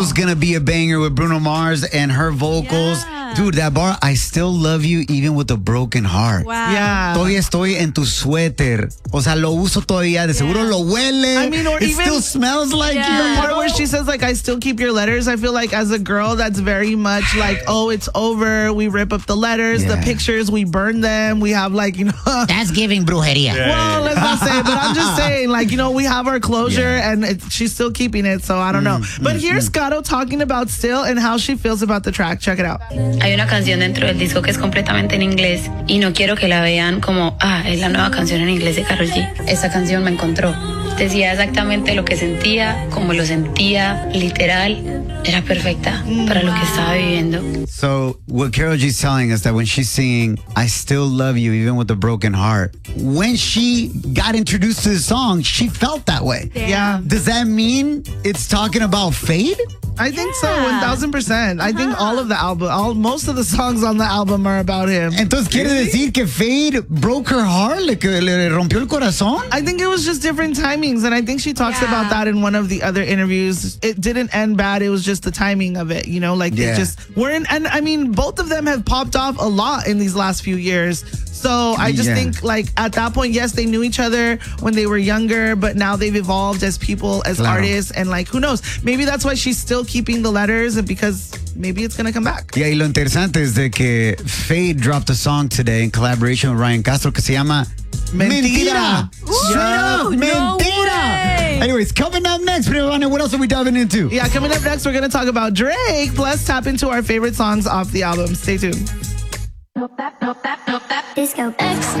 was gonna be a banger with Bruno Mars and her vocals. Yeah. Dude, that bar, I still love you even with a broken heart. Wow. Yeah. Todavía estoy en tu suéter. O sea, lo uso todavía. De seguro lo huele. I mean, or it even- still smells like Yeah. you. The part where she says, like, I still keep your letters. I feel like as a girl, that's very much like, oh, it's over. We rip up the letters, the Yeah. pictures, we burn them. We have, like, That's giving brujeria. well, let's not say it, but I'm just saying, like, we have our closure and she's still keeping it, so I don't know. But here's Gato talking about Still and how she feels about the track. Check it out. Hay una canción dentro del disco que es completamente en inglés y no quiero que la vean como, es la nueva canción en inglés de Karol G. Esa canción me encontró. Decía exactamente lo que sentía, como lo sentía, literal. Era perfecta para lo que estaba viviendo. So what Karol G's telling us that when she's singing I Still Love You even with a broken heart, when she got introduced to the song, she felt that way. Yeah. Does that mean it's talking about fade? I think so, Yeah. 1000%. I think all of the album, most of the songs on the album are about him. Entonces quiere decir que Fade broke her heart, le rompió el corazón. I think it was just different timings, and I think she talks Yeah. about that in one of the other interviews. It didn't end bad. It was just the timing of it, like Yeah. they just weren't. And I mean, both of them have popped off a lot in these last few years. So I just Yeah. think, like, at that point, yes, they knew each other when they were younger, but now they've evolved as people, as Claro. artists, and, like, who knows? Maybe that's why she's still keeping the letters, because maybe it's gonna come back. Yeah, y lo interesante es de que Fade dropped a song today in collaboration with Ryan Castro que se llama Mentira. Straight up, No Mentira. way. Anyways, coming up next, Ivana, what else are we diving into? Yeah, coming up next, we're gonna talk about Drake, plus tap into our favorite songs off the album. Stay tuned. Disco X